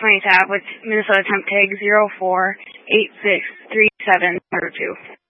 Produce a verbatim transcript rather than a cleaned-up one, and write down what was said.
twenty tab with Minnesota temp tag zero four eight six three seven zero two.